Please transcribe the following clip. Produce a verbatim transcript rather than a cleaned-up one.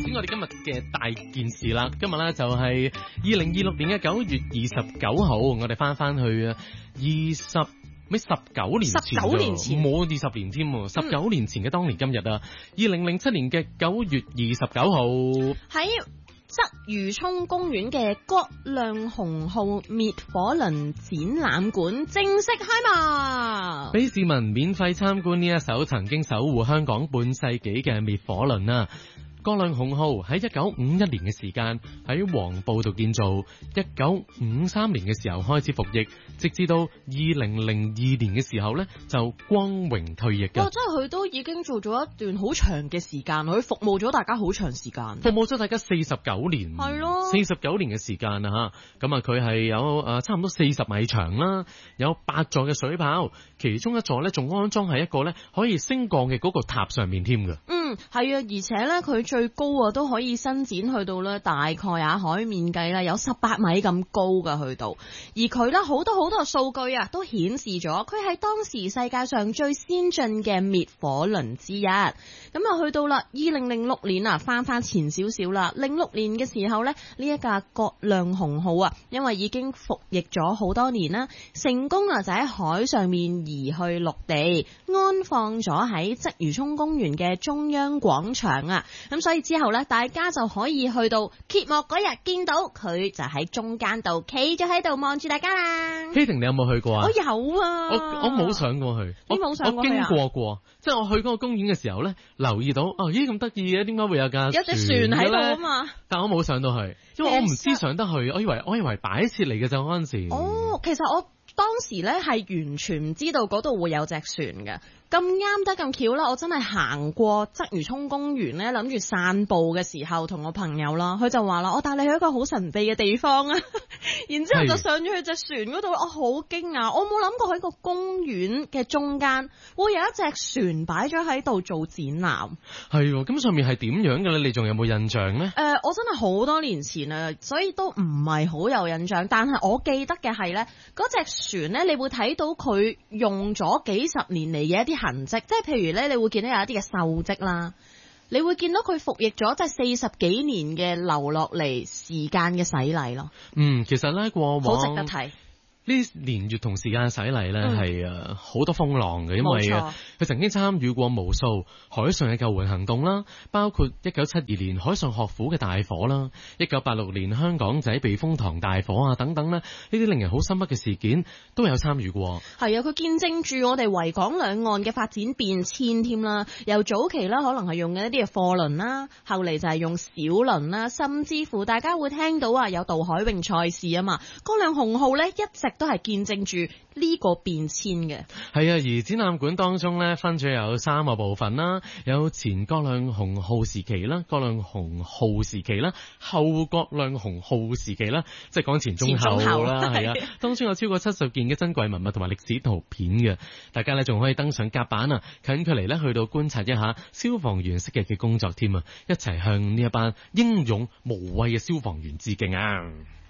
開始我哋今日嘅大件事啦。今日咧就係二零二六年嘅九月二十九號，我哋翻翻去啊二十咩十九年前， 十九年前冇二十年添喎，十九年前嘅當年今日啊，二零零七年嘅九月二十九號喺鰂魚涌公園嘅葛量洪號滅火輪展覽館正式開幕， 俾市民免費參觀呢一艘曾經守護香港半世紀嘅滅火輪啊！葛量洪號喺一九五一年嘅時間喺黃埔度建造，一九五三年嘅時候開始服役，直至到二零零二年嘅時候呢就光榮退役嘅。 哇！真係佢都已經做咗一段好長嘅時間，佢服務咗大家好長時間， 服務咗大家四十九年， 係咯， 四十九年嘅時間啊吓。咁啊，佢係有誒差唔多四十米長啦，有八座嘅水炮，其中一座呢仲安裝喺一個呢可以升降嘅嗰個塔上面添嘅。 嗯，係啊，而且呢，佢最高啊都可以伸展去到呢大概啊海面計啦有十八米咁高噶去到，而佢呢好多好多數據啊都顯示咗佢係當時世界上最先進嘅滅火輪之一。咁啊去到啦二零零六年啊翻翻前少少啦，零六年嘅時候呢，呢一架葛量洪號啊因為已經服役咗好多年啦，成功啊就喺海上面移去陸地，安放咗喺鰂魚涌公園嘅中央廣場啊。咁所以之後呢，大家就可以去到揭幕嗰日見到佢就喺中間度企咗喺度望住大家啦。 希婷，你有冇去過啊？ 我有啊， 我我冇上過去， 你冇上過去啊？ 我經過過，即係我去嗰個公園嘅時候咧，留意到哦，咦咁得意嘅，點解會有架有隻船喺度啊嘛？ 但我冇上到去，因為我唔知上得去，我以為我以為擺設嚟嘅就嗰陣時。 哦，其實我當時咧係完全唔知道嗰度會有隻船嘅。咁啱得咁巧啦，我真係行過鰂魚涌公園咧，諗住散步嘅時候，同我朋友啦，佢就話啦，我帶你去一個好神秘嘅地方啊，然之後就上咗去隻船嗰度，我好驚訝，我冇諗過喺個公園嘅中間會有一隻船擺咗喺度做展覽。係， 咁上面係點樣嘅咧？你仲有冇印象呢？ 誒、呃，我真係好多年前啊，所以都唔係好有印象，但係我記得嘅係咧，嗰隻船咧，你會睇到佢用咗幾十年嚟嘅一啲痕跡，即係譬如咧，你會見到有一啲嘅鏽跡啦，你會見到佢服役咗即係四十幾年嘅流落嚟時間嘅洗禮咯。 嗯，其實咧過往好值得睇。 呢年月同時間洗禮咧係誒好多風浪嘅，因為佢曾經參與過無數海上嘅救援行動啦，包括一九七二年海上學府嘅大火啦，一九八六年香港仔避風塘大火啊等等咧，呢啲令人好深刻嘅事件都有參與過。係啊，佢見證住我哋維港兩岸嘅發展變遷添啦。由早期啦，可能係用緊一啲嘅貨輪啦，後嚟就係用小輪啦，甚至乎大家會聽到啊有渡海泳賽事啊嘛。葛量洪號咧一直都係見證住呢個變遷嘅。係啊， 而展覽館當中咧分咗有三個部分啦，有前葛量洪號時期啦、葛量洪號時期啦、後葛量洪號時期啦，即係講前中後啦，係啊。當中有超過七十件嘅珍貴文物同埋歷史圖片嘅，大家咧仲可以登上甲板啊，近距離咧去到觀察一下消防員昔日嘅工作添啊，一齊向呢一班英勇無畏嘅消防員致敬啊！